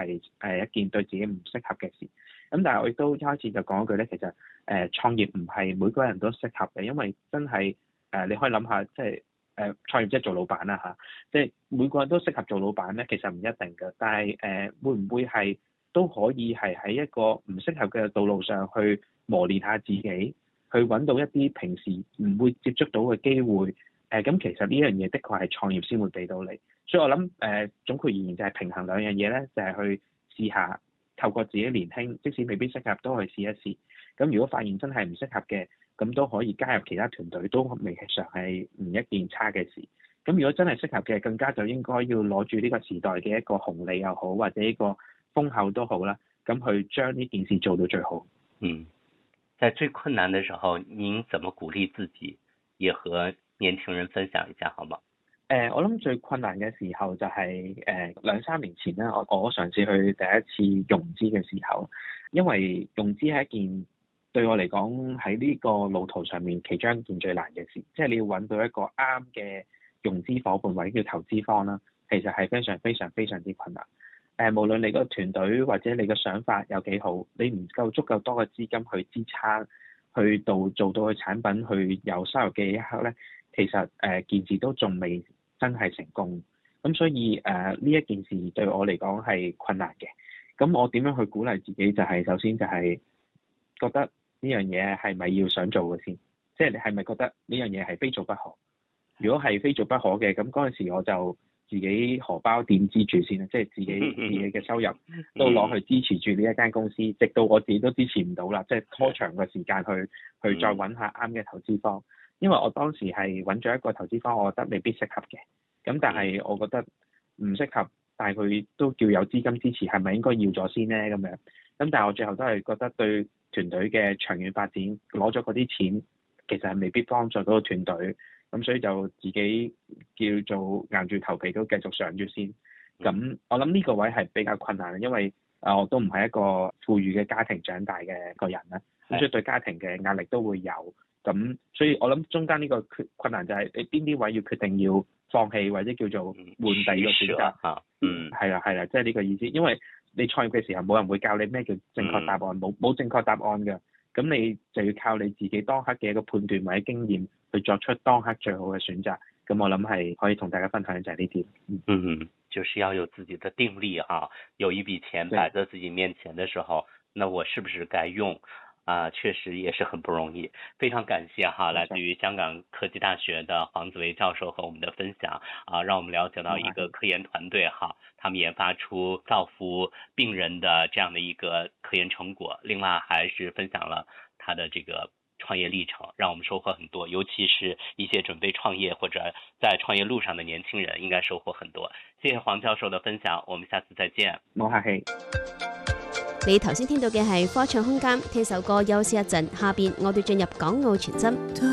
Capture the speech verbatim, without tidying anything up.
係誒一件對自己唔適合嘅事。咁但係我亦都一開始就講一句咧，其實誒、呃、創業唔係每個人都適合嘅，因為真係誒、呃、你可以諗下，即係誒創業即係做老闆啦嚇，即係每個人都適合做老闆咧，其實唔一定嘅。但係誒、呃、會唔會係都可以係喺一個唔適合嘅道路上去磨練下自己，去揾到一啲平時唔會接觸到嘅機會？誒、呃、咁其實呢樣嘢的確係創業先會俾到你。所以我諗誒、呃、總括而言就係平衡兩樣嘢咧，就係、是、去試下。透過自己年輕，即使未必適合，都去試一試。咁如果發現真係唔適合嘅，咁都可以加入其他團隊，都未嘗係唔一件差嘅事。咁如果真係適合嘅，更加就應該要攞住呢個時代嘅一個紅利又好，或者一個風口都好啦，咁去將呢件事做到最好。 嗯，在最困難的時候，您怎麼鼓勵自己，也和年輕人分享一下好嗎？ 誒、呃，我諗最困難嘅時候就係、是、誒、呃、兩三年前咧，我我嘗試去第一次融資嘅時候，因為融資係一件對我嚟講喺呢個路途上面其中一件最難嘅事，即係你要揾到一個啱嘅融資伙伴或者叫投資方啦，其實係非常非常非常之困難。誒、呃，無論你個團隊或者你嘅想法有幾好，你唔夠足夠多嘅資金去支撐，去到做到嘅產品去有收入嘅一刻咧，其實誒、呃、件事都仲未真係成功，咁所以誒呢、呃、一件事對我嚟講係困難嘅。咁我點樣去鼓勵自己？就係、是、首先就係覺得呢樣嘢係咪要想做嘅先？即係你係咪覺得呢樣嘢係非做不可？如果係非做不可嘅，咁嗰陣時我就自己荷包點支住先啦，即係自己自己嘅收入都攞去支持住呢一間公司，直到我自己都支持唔到啦，即係拖長個時間去去再揾下啱嘅投資方。因為我當時係揾咗一個投資方，我覺得未必適合嘅。咁但係我覺得唔適合，但係佢都叫有資金支持，係咪應該要咗先呢？咁樣。咁但係我最後都係覺得對團隊嘅長遠發展攞咗嗰啲錢，其實係未必幫助到個團隊。咁所以就自己叫做硬住頭皮都繼續上住先。咁我諗呢個位係比較困難，因為啊我都唔係一個富裕嘅家庭長大嘅個人啦，咁所以對家庭嘅壓力都會有。咁所以我諗中間呢個困困難就係你邊啲位要決定要放棄或者叫做換第二個選擇嚇，嗯，係啦係啦，即係呢個意思。因為你創業嘅時候冇人會教你咩叫正確答案，冇冇、嗯、正確答案㗎。咁你就要靠你自己當刻嘅一個判斷或者經驗去作出當刻最好嘅選擇。咁我諗係可以同大家分享就係呢點。 嗯嗯，就是要有自己的定力哈。有一筆錢擺在自己面前的時候，那我是不是該用？啊，確實也是很不容易，非常感謝哈，來自於香港科技大學的黃子維教授和我們的分享啊，讓我們了解到一個科研團隊哈，他們研發出造福病人的這樣的一個科研成果，另外還是分享了他的這個創業歷程，讓我們收穫很多，尤其是一些準備創業或者在創業路上的年輕人應該收穫很多。謝謝黃教授的分享，我們下次再見。 冇客氣。 你頭先聽到嘅係科創空間，聽首歌休息一陣，下邊我哋進入港澳傳真。